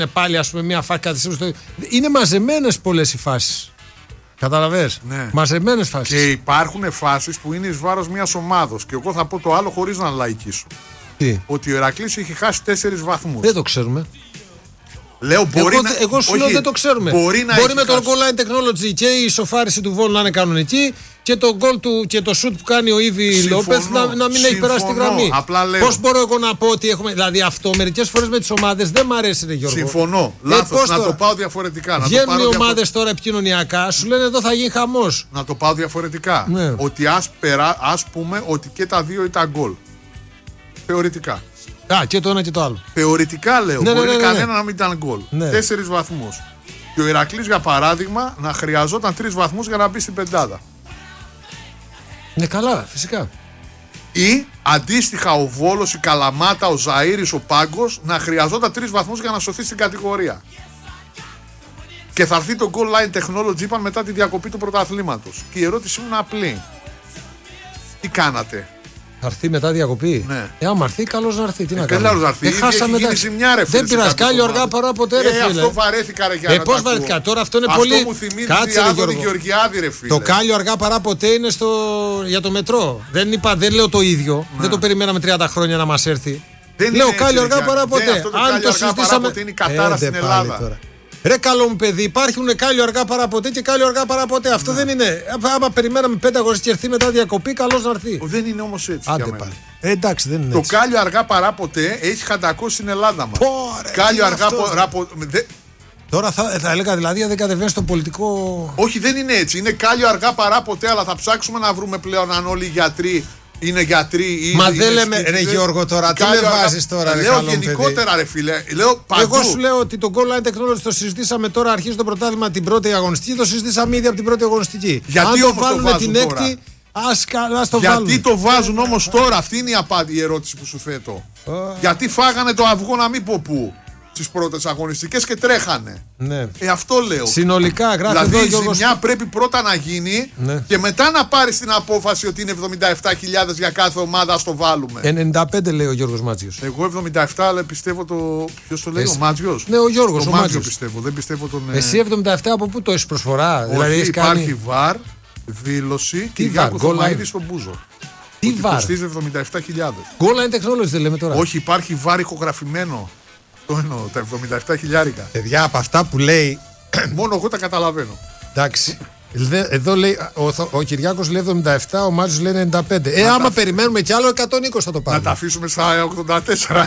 πάλι ας πούμε μια φάση. Είναι μαζεμένες πολλές οι φάσεις. Καταλαβες. Ναι. Μαζεμένες φάσεις. Και υπάρχουν φάσεις που είναι εις βάρος μιας ομάδος. Και εγώ θα πω το άλλο χωρίς να λαϊκίσω. Τι? Ότι ο Ηρακλής έχει χάσει 4 βαθμούς. Δεν το ξέρουμε. Λέω μπορεί εγώ σου λέω δεν το ξέρουμε. Μπορεί με το goal line technology και η ισοφάριση του Βόλου να είναι κανονική και το goal του και το shoot που κάνει ο Ήβι Λόπεθ να μην έχει περάσει τη γραμμή. Πώς μπορώ εγώ να πω ότι έχουμε. Δηλαδή αυτό μερικές φορές με τις ομάδες δεν μ' αρέσει, ρε Γιώργο. Συμφωνώ. Λάθος. Να το πάω διαφορετικά. Βγαίνουν οι ομάδες τώρα επικοινωνιακά, σου λένε εδώ θα γίνει χαμός. Να το πάω διαφορετικά. Ναι. Ότι ας πούμε ότι και τα δύο ήταν goal. Θεωρητικά. Και το ένα και το άλλο. Θεωρητικά λέω. Μπορεί κανένα να μην ήταν γκολ. 4 βαθμούς. Και ο Ηρακλής για παράδειγμα να χρειαζόταν 3 βαθμούς για να μπει στην πεντάδα. Ναι, καλά, φυσικά. Ή αντίστοιχα ο Βόλος, η Καλαμάτα, ο Ζαΐρης, ο Πάγκος να χρειαζόταν 3 βαθμούς για να σωθεί στην κατηγορία. Και θα έρθει το goal line technology, είπαν, μετά τη διακοπή του πρωταθλήματος. Και η ερώτησή μου είναι απλή. Τι κάνατε? Θα έρθει μετά διακοπή. Ναι. Άμα έρθει, καλώς να έρθει. Τι να κάνει. Καλώς να έρθει. Χάσαμε τα ζημιά, ρε, δεν πειράζει. Κάλλιο αργά παρά ποτέ, ρε φίλε. Αυτό βαρέθηκα, ρε Γιάννη. Πώς βαρέθηκα τώρα, αυτό είναι πολύ. Αυτό μου θυμίζει Άδωνη Γεωργιάδη, ρε φίλε. Το Κάλλιο αργά παρά ποτέ είναι για το μετρό. Δεν λέω το ίδιο. Ναι. Δεν το περιμέναμε 30 χρόνια να μας έρθει. Λέω Κάλλιο αργά παρά ποτέ. Αν το συζητήσαμε. Είναι η κατάρα στην Ελλάδα. Ρε καλό μου παιδί, υπάρχουν κάλλιο αργά παρά ποτέ και κάλλιο αργά παρά ποτέ. Αυτό δεν είναι. Άμα περιμέναμε 5 αγωνιστές και έρθει μετά διακοπή, καλώς να έρθει. Δεν είναι όμως έτσι. Άντε πάλι. Εντάξει, δεν είναι το έτσι. Το κάλλιο αργά παρά ποτέ έχει χαντακώσει στην Ελλάδα μας. Κάλλιο αργά παρά ποτέ. Τώρα θα έλεγα δηλαδή δεν κατεβαίνει στο πολιτικό. Όχι, δεν είναι έτσι. Είναι κάλλιο αργά παρά ποτέ, αλλά θα ψάξουμε να βρούμε πλέον αν όλοι οι γιατροί. Είναι γιατροί. Μα δεν λέμε, ρε Γιώργο, τώρα τι με βάζεις τώρα, ρε. Λέω γενικότερα, ρε φίλε. Λέω παντού. Εγώ σου λέω ότι το goal line technology το συζητήσαμε τώρα, αρχίζει το πρωτάθλημα την πρώτη αγωνιστική, το συζητήσαμε ήδη από την πρώτη αγωνιστική. Γιατί αν το βάλουμε την έκτη, ας το βάλουμε. Γιατί το βάζουν όμως τώρα, αυτή είναι η ερώτηση που σου θέτω. Γιατί φάγανε το αυγό να μην πω πού. Στις πρώτες αγωνιστικές και τρέχανε. Ναι. Αυτό λέω. Συνολικά γράφει δηλαδή εδώ, η ζημιά πρέπει πρώτα να γίνει και μετά να πάρεις την απόφαση ότι είναι 77.000 για κάθε ομάδα, ας το βάλουμε. 95 λέει ο Γιώργος Μάτζιος. Εγώ 77, αλλά πιστεύω το. Ποιος το λέει, ο Μάτζιος? Ναι, ο Γιώργος. Ο Μάτζιο πιστεύω. Δεν πιστεύω τον. Εσύ 77 από πού το έχεις προσφορά? Όχι, δηλαδή υπάρχει βαρ, δήλωση και Γιάκου Θωμαίδη στον Μπούζο. Τι βαρ? Κοστίζει 77.000. Goal line technology δεν λέμε τώρα. Όχι, υπάρχει βαρ ηχογραφημένο. Το εννοώ, τα 77.000. Παιδιά, από αυτά που λέει. Μόνο εγώ τα καταλαβαίνω. Εντάξει. Εδώ λέει ο Κυριάκος λέει 77, ο Μάτζος λέει 95. Άμα περιμένουμε κι άλλο 120 θα το πάρουμε. Να τα αφήσουμε στα 84.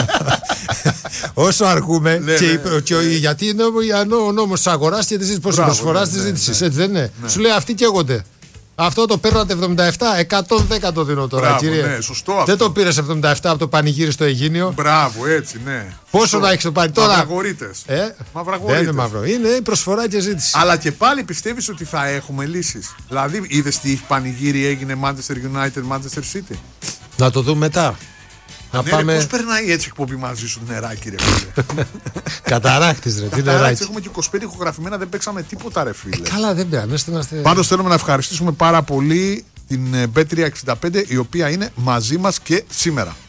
Όσο αργούμε. Γιατί είναι ο νόμος της αγοράς και της ζήτησης. Πώς προσφοράς της ζήτησης. Έτσι δεν είναι? Σου λέει αυτοί καίγονται. Αυτό το παίρνατε 77, 110 το δίνω τώρα, μπράβο, κύριε. Ναι, σωστό αυτό. Δεν το πήρες 77 από το πανηγύρι στο Αιγίνιο. Μπράβο, έτσι, ναι. Πόσο σωστό. Να έχεις το πάρει τώρα? Μαυραγορείτες. Δεν είναι μαύρο. Είναι η προσφορά και ζήτηση. Αλλά και πάλι πιστεύεις ότι θα έχουμε λύσεις? Δηλαδή, είδες τι πανηγύρι έγινε Manchester United, Manchester City? Να το δούμε μετά. Πώς περνάει έτσι εκπομπή μαζί σου νεράκι, ρε φίλε? Καταράκτης, ρε. Τι νεράκι? Έχουμε και 25 ηχογραφημένα, δεν παίξαμε τίποτα, ρε φίλε. Καλά, δεν πειράζει. Πάντως θέλουμε να ευχαριστήσουμε πάρα πολύ την Bet365, η οποία είναι μαζί μας και σήμερα.